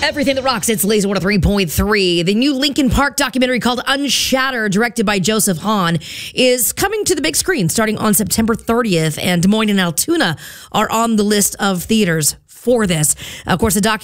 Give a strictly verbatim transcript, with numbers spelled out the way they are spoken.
Everything that rocks, it's Laser one oh three point three. The new Linkin Park documentary called Unshattered, directed by Joseph Hahn, is coming to the big screen starting on September thirtieth, and Des Moines and Altoona are on the list of theaters for this. Of course, the documentary